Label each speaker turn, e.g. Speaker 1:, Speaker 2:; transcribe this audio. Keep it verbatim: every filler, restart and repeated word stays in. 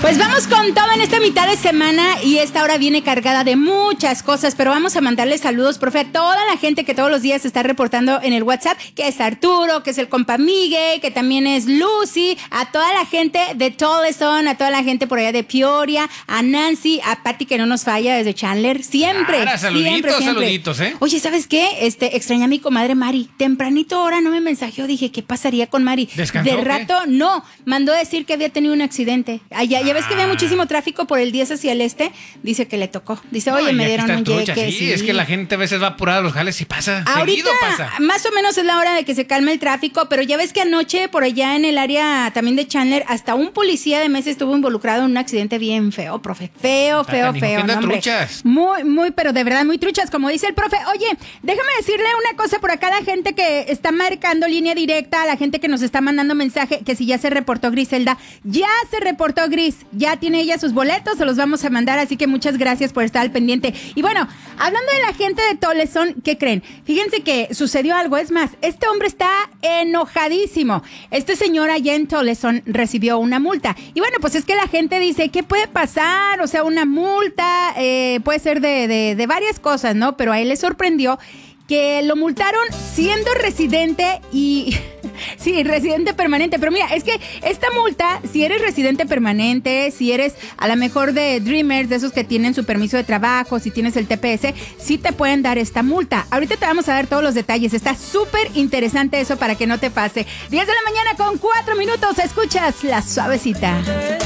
Speaker 1: Pues vamos con todo en esta mitad de semana y esta hora viene cargada de muchas cosas, pero vamos a mandarle saludos, profe, a toda la gente que todos los días se está reportando en el WhatsApp, que es Arturo, que es el compa Miguel, que también es Lucy, a toda la gente de Toleson, a toda la gente por allá de Peoria, a Nancy, a Patty que no nos falla desde Chandler, siempre,
Speaker 2: Claro, saluditos,
Speaker 1: siempre, siempre.
Speaker 2: saluditos, ¿eh?
Speaker 1: Oye, ¿sabes qué? Este, extrañé a mi comadre Mari, tempranito ahora no me mensajeó, dije, ¿qué pasaría con Mari?
Speaker 2: ¿Descansó
Speaker 1: De
Speaker 2: o qué?
Speaker 1: rato, no, mandó a decir que había tenido un accidente, allá, ya ves que había muchísimo tráfico por el diez hacia el este, dice que le tocó. Dice, oye,
Speaker 2: No, y
Speaker 1: me
Speaker 2: aquí
Speaker 1: dieron
Speaker 2: está
Speaker 1: un
Speaker 2: trucha,
Speaker 1: yeque.
Speaker 2: sí, es que la gente a veces va apurada a los jales y pasa.
Speaker 1: Ahorita
Speaker 2: Seguido pasa.
Speaker 1: más o menos es la hora de que se calme el tráfico, pero ya ves que anoche por allá en el área también de Chandler, hasta un policía de Mesa estuvo involucrado en un accidente bien feo, profe. Feo,
Speaker 2: Está
Speaker 1: feo,
Speaker 2: canijo,
Speaker 1: feo.
Speaker 2: que andan
Speaker 1: no, hombre.
Speaker 2: truchas.
Speaker 1: Muy, muy, pero de verdad muy truchas, como dice el profe. Oye, déjame decirle una cosa por acá a la gente que está marcando línea directa, a la gente que nos está mandando mensaje, que si ya se reportó Griselda, ya se reportó Gris, ya tiene ella sus boletos, se los vamos a mandar, así que muchas gracias por estar al pendiente. Y bueno, hablando de la gente de Toleson, ¿qué creen? Fíjense que sucedió algo, es más, este hombre está enojadísimo. Este señor allá en Toleson recibió una multa. Y bueno, pues es que la gente dice, ¿qué puede pasar? O sea, una multa eh, puede ser de, de, de varias cosas, ¿no? Pero a él le sorprendió que lo multaron siendo residente y... sí, residente permanente. Pero mira, es que esta multa, si eres residente permanente, si eres a lo mejor de Dreamers, de esos que tienen su permiso de trabajo, si tienes el T P S, sí te pueden dar esta multa. Ahorita te vamos a dar todos los detalles. Está súper interesante eso para que no te pase. diez de la mañana con cuatro minutos. Escuchas La Suavecita.